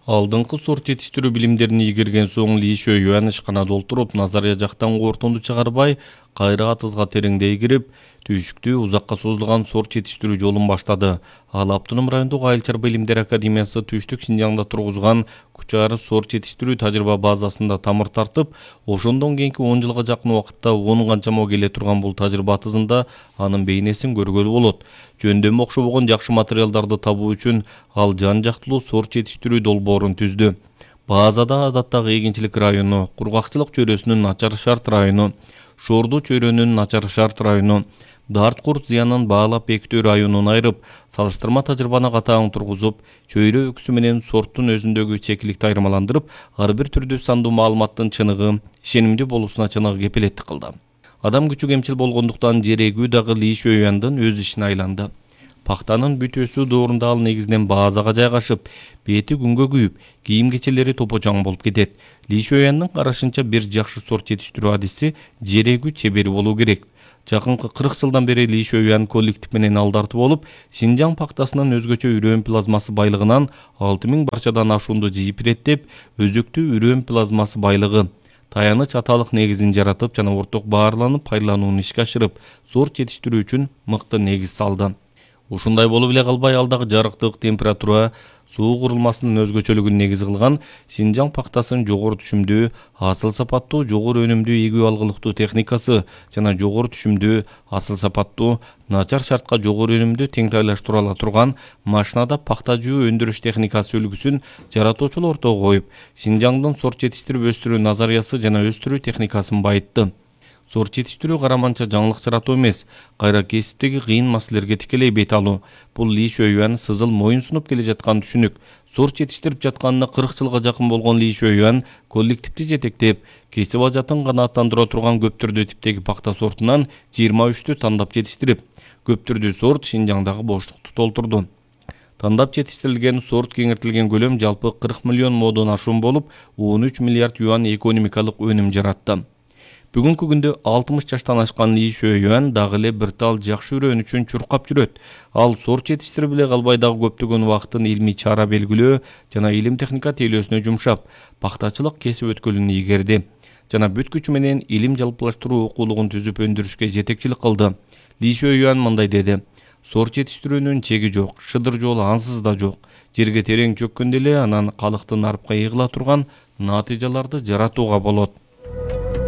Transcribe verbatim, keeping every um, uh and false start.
Алдыңкы сорт жетиштирүү билимдерин ийгерген соң Ли Шөйюан ишкана долтуруп, назария жактан кортунду чыгарбай, кайра атызга тереңдей кирип, түйшүктүү узакка созулган сорт жетиштирүү жолун баштады. Ал Автоном райондук Айыл чарба илимдер академиясы Түштүк Шинжаңда тургузган Кучары сорт жетиштирүү тажрыйба базасында тамыр тартып, ошондон кийинки он жылга жакын убакытта он канчама келе турган бул тажрыйба атызында анын бейнесин көргөлү болот. Жөндөмү окшобогон жакшы материалдарды табуу үчүн ал жан жактылуу сорт жетиштирүү долбоорун түздү. Базада адаттагы эгинчилик району, кургакчылык чөйрөсүнүн начар шарт району, шорду чөйрөнүн начар шарт району, дарт курт зыянын баалап бекитүү районун айырып, салыштырма тажрыйбаны катаң тургузуп, чөйрө өксү менен сорттун өзүндөгү чекиликти айырмаландырып, ар бир түрдүү сандуу маалыматтын чыныгы, ишенимдүү болуусуна чыныгы кепилеттик кылды. Адам күчү кемчил болгондуктан жерегүү дагы Ли Шөйюандын өз ишине айланды. Пактанын бүтөөсү доорунда ал негизинен базага жайгашып, бети күнгө күйүп, кийим кечелери топочоң болуп кетет. Ли Шөйюандын карашынча бир жакшы сорт жетиштирүү адиси жерегүү чебери болуу керек. Жакынкы кырк жылдан бери Ли Шөйюан коллектив менен алдарты болуп, Шинжаң пактасынын өзгөчө үрөөн плазмасы байлыгынан алты миң барчадан ашуунду жыйып иреттеп, өзөктүү үрөөн плазмасы байлыгы таяныч аталык негизин жаратып жана орток баарланып пайдаланууну ишке ашырып, сорт жетиштирүү үчүн мыкты негиз салды. Ушундай болуп эле калбай, алдагы жарыктык, температура, суу курулмасынын өзгөчөлүгүн негиз кылган Шинжаң пактасынын жогору түшүмдүү, асыл сапаттуу, жогору өнүмдүү эгүү алгылыктуу техникасы жана жогору түшүмдүү, асыл сапаттуу, начар шартка жогору өнүмдүү теңдейлаштыра ала турган машинада пакта жөө өндүрүш техникасы үлгүсүн жаратуучулар ортого коюп, Шинжаңдын сорт жетиштирип өстүрүү назариясы жана өстүрүү техникасын байытты. Сорт жетиштирүү караманча жаңылык жаратуу эмес, кайра кесиптеги кыйын маселелерге тикелей бет алуу. Бул Ли Шөйюан сызыл моюн сунуп келе жаткан түшүнүк. Сорт жетиштирип жатканына кырк жылга жакын болгон Ли Шөйюан коллективди жетектеп, кесип ажатын канааттандыра турган көп түрдүү типтеги пакта сортунан жыйырма үчтү тандап жетиштирип, көп түрдүү сорт Шинжаңдагы боштукту толтурду. Тандап жетиштирилген сорт кеңиртилген көлөм жалпы кырк миллион модон ашуун болуп, он үч миллиард юан экономикалык өнүм жаратты. Бүгүнкү күндө алтымыш жаштан ашкан Ли Шөйюан дагы эле бир тал жакшы үрөөн үчүн чуркап жүрөт. Ал сорт жетиштирип эле калбай дагы көптөгөн убактын илмий чара белгилөө жана илим техника тейлөөсүнө жумшап, пактачылык кесип өткөлүн ийгерди жана бүт күчү менен илим жалпылаштыруу окуулугун түзүп өндүрүшкө жетекчилик кылды. Ли Шөйюан мындай деди: сорт жетиштирүүнүн чеги жок, шыдыр жолу ансыз да жок. Жерге терең чөккөндө эле анан калыктын нарпка ыйгыла турган натыйжаларды жаратууга болот.